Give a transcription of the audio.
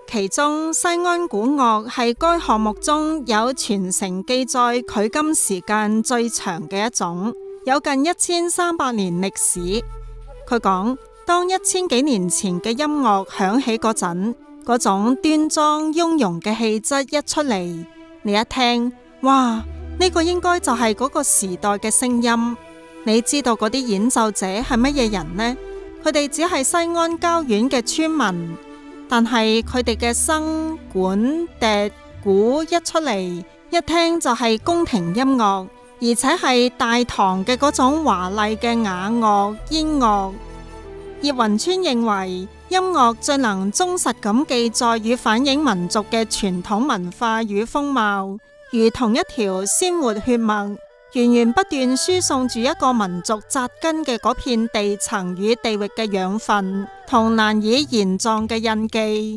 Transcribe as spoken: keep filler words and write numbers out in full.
其中西安鼓樂係該項目中有傳承記載距今時間最長嘅一種，有近一千三百年歷史。佢講，當一千幾年前嘅音樂響起嗰陣，嗰種端莊雍容嘅氣質一出嚟，你一聽，哇！呢個應該就係嗰個時代嘅聲音。你知道嗰啲演奏者係乜嘢人呢？佢哋只係西安郊縣嘅村民，但係佢哋嘅笙管笛鼓一出嚟，一聽就係宮廷音樂，而且係大唐嘅嗰種華麗嘅雅樂煙樂。葉雲川認為，音樂最能忠實咁記載與反映民族嘅傳統文化與風貌，如同一條鮮活血脈，源源不斷輸送住一個民族扎根嘅嗰片地層與地域嘅養分，同難以言狀嘅印記。